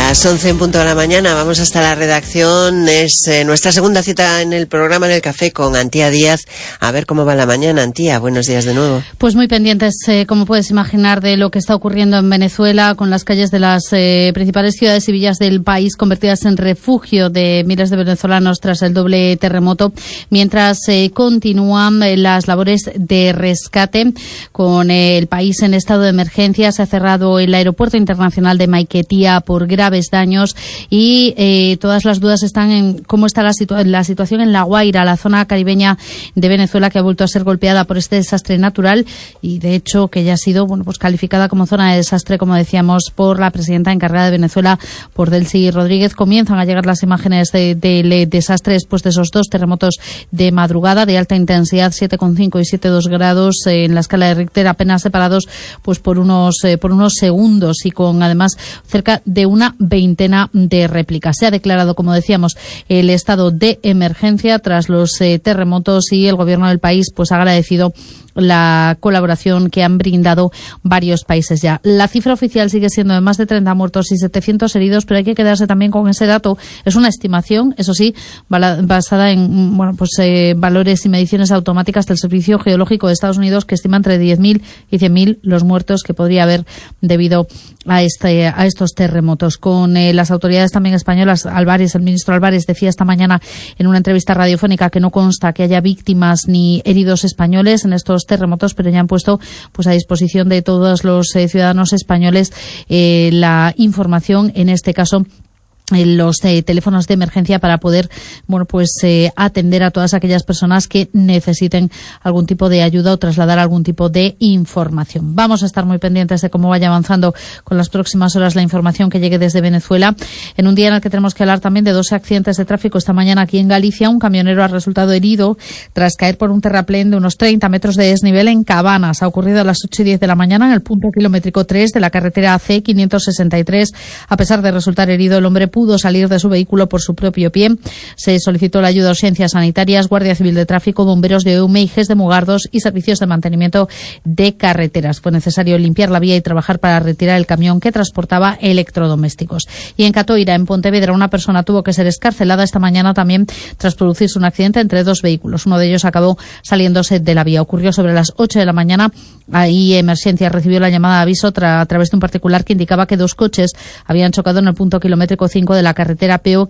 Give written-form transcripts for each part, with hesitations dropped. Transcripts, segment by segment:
Las 11 en punto de la mañana, vamos hasta la redacción. Es nuestra segunda cita en el programa en el café con Antía Díaz. A ver cómo va la mañana, Antía. Buenos días de nuevo. Pues muy pendientes, como puedes imaginar, de lo que está ocurriendo en Venezuela, con las calles de las principales ciudades y villas del país convertidas en refugio de miles de venezolanos tras el doble terremoto, mientras continúan las labores de rescate. Con el país en estado de emergencia, se ha cerrado el aeropuerto internacional de Maiquetía por graves daños y todas las dudas están en cómo está la situación en La Guaira, la zona caribeña de Venezuela, que ha vuelto a ser golpeada por este desastre natural y, de hecho, que ya ha sido calificada como zona de desastre, como decíamos, por la presidenta encargada de Venezuela, por Delcy Rodríguez. Comienzan a llegar las imágenes del desastre después de esos dos terremotos de madrugada de alta intensidad, 7,5 y 7,2 grados en la escala de Richter, apenas separados pues por unos segundos, y con además cerca de una veintena de réplicas. Se ha declarado, como decíamos, el estado de emergencia tras los terremotos, y el gobierno del país pues ha agradecido la colaboración que han brindado varios países ya. La cifra oficial sigue siendo de más de 30 muertos y 700 heridos, pero hay que quedarse también con ese dato. Es una estimación, eso sí, basada en valores y mediciones automáticas del Servicio Geológico de Estados Unidos, que estima entre 10.000 y 100.000 los muertos que podría haber debido a estos terremotos. Con las autoridades también españolas, el ministro Álvarez decía esta mañana en una entrevista radiofónica que no consta que haya víctimas ni heridos españoles en estos terremotos, pero ya han puesto pues a disposición de todos los ciudadanos españoles la información, en este caso los teléfonos de emergencia, para poder atender a todas aquellas personas que necesiten algún tipo de ayuda o trasladar algún tipo de información. Vamos a estar muy pendientes de cómo vaya avanzando con las próximas horas la información que llegue desde Venezuela, en un día en el que tenemos que hablar también de 2 accidentes de tráfico esta mañana aquí en Galicia. Un camionero ha resultado herido tras caer por un terraplén de unos 30 metros de desnivel en Cabanas. Ha ocurrido a las 8:10 de la mañana en el punto kilométrico 3 de la carretera AC 563. A pesar de resultar herido, el hombre pudo salir de su vehículo por su propio pie. Se solicitó la ayuda de urgencias sanitarias, Guardia Civil de Tráfico, bomberos de EUME y GES de Mugardos y servicios de mantenimiento de carreteras. Fue necesario limpiar la vía y trabajar para retirar el camión que transportaba electrodomésticos. Y en Catoira, en Pontevedra, una persona tuvo que ser excarcelada esta mañana también tras producirse un accidente entre 2 vehículos. Uno de ellos acabó saliéndose de la vía. Ocurrió sobre las 8 de la mañana. Ahí Emergencia recibió la llamada de aviso a través de un particular que indicaba que 2 coches habían chocado en el punto kilométrico 5 de la carretera PO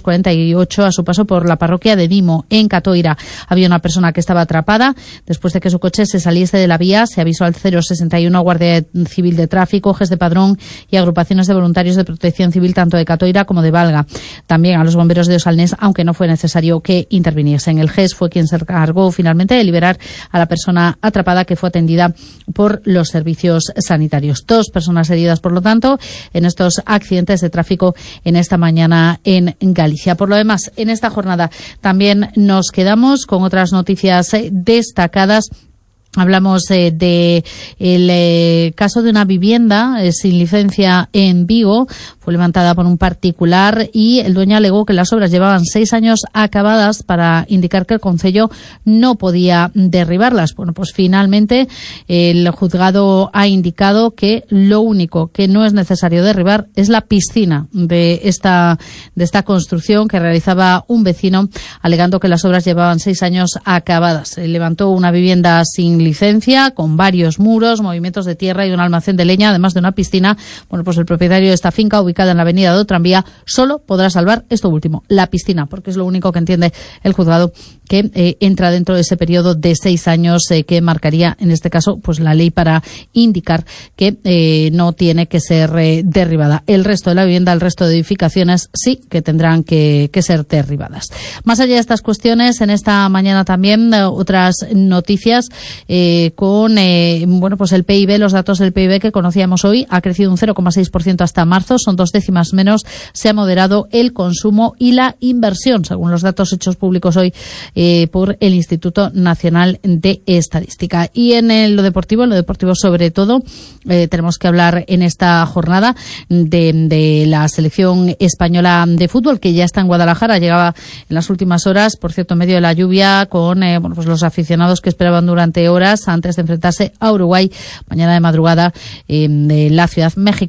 548 a su paso por la parroquia de Dimo, en Catoira. Había una persona que estaba atrapada. Después de que su coche se saliese de la vía, se avisó al 061 Guardia Civil de Tráfico, GES de Padrón y agrupaciones de voluntarios de protección civil tanto de Catoira como de Valga. También a los bomberos de Osalnés, aunque no fue necesario que interviniesen. El GES fue quien se encargó finalmente de liberar a la persona atrapada, que fue atendida por los servicios sanitarios. 2 personas heridas, por lo tanto, en estos accidentes de tráfico en esta mañana en Galicia. Por lo demás, en esta jornada también nos quedamos con otras noticias destacadas. Hablamos de el caso de una vivienda sin licencia en Vigo. Fue levantada por un particular y el dueño alegó que las obras llevaban 6 años acabadas, para indicar que el concello no podía derribarlas. Bueno, pues finalmente el juzgado ha indicado que lo único que no es necesario derribar es la piscina de esta construcción que realizaba un vecino, alegando que las obras llevaban 6 años acabadas. Levantó una vivienda sin licencia, con varios muros, movimientos de tierra y un almacén de leña, además de una piscina. Bueno, pues el propietario de esta finca, ubicada en la avenida de Otranvía, solo podrá salvar esto último, la piscina, porque es lo único que entiende el juzgado que entra dentro de ese periodo de 6 años que marcaría, en este caso, pues la ley, para indicar que no tiene que ser derribada. El resto de la vivienda, el resto de edificaciones, sí que tendrán que ser derribadas. Más allá de estas cuestiones, en esta mañana también otras noticias con pues el PIB, los datos del PIB que conocíamos hoy. Ha crecido un 0,6% hasta marzo, son 2 décimas menos. Se ha moderado el consumo y la inversión, según los datos hechos públicos hoy por el Instituto Nacional de Estadística. Y en lo deportivo sobre todo, tenemos que hablar en esta jornada de la selección española de fútbol, que ya está en Guadalajara. Llegaba en las últimas horas, por cierto, en medio de la lluvia, con los aficionados que esperaban durante horas antes de enfrentarse a Uruguay mañana de madrugada en la ciudad mexicana